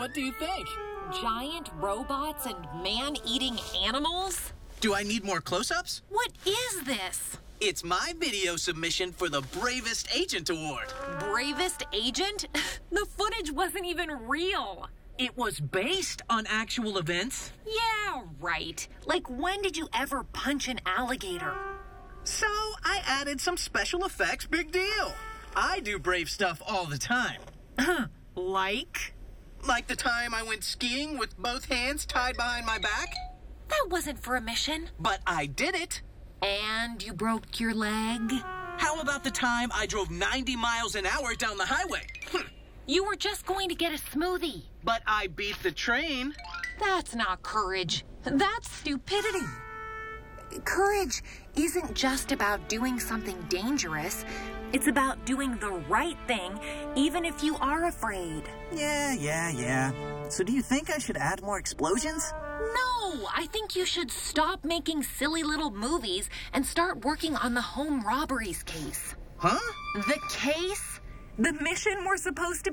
What do you think? Giant robots and man-eating animals? Do I need more close-ups? What is this? It's my video submission for the Bravest Agent Award. Bravest Agent? The footage wasn't even real. It was based on actual events. Yeah, right. Like, when did you ever punch an alligator? So I added some special effects, big deal. I do brave stuff all the time. Like? Like the time I went skiing with both hands tied behind my back. That wasn't for a mission. But I did it. And you broke your leg? How about the time I drove 90 miles an hour down the highway? You were just going to get a smoothie. But I beat the train. That's not courage. That's stupidity. Courage isn't just about doing something dangerous. It's about doing the right thing, even if you are afraid. Yeah. So do you think I should add more explosions? No, I think you should stop making silly little movies and start working on the home robberies case. Huh? The case? The mission we're supposed to